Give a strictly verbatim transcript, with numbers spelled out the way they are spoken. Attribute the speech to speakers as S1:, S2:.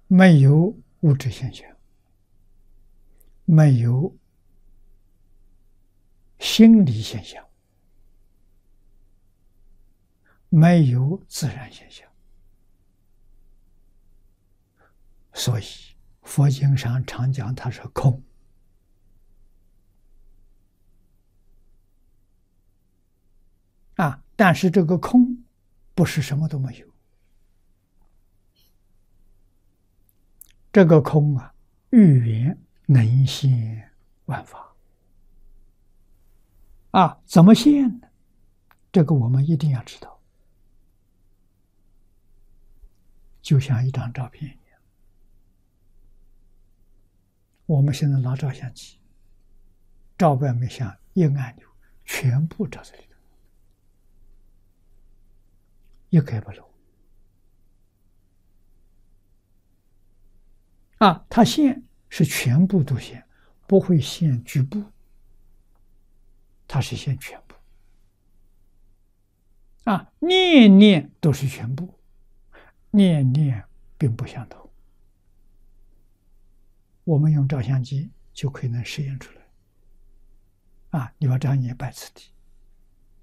S1: 没有物质现象，没有心理现象，没有自然现象。所以佛经上常讲它是空。啊，但是这个空不是什么都没有，这个空啊，语言能现万法。啊，怎么现呢？这个我们一定要知道。就像一张照片一样，我们现在拿照相机，照外面像一个按钮，全部照在里头，一个也不漏。啊，它现是全部都现，不会现局部，它是现全部。啊，念念都是全部，念念并不相同。我们用照相机就可以能实验出来。啊，你把这样也摆此地，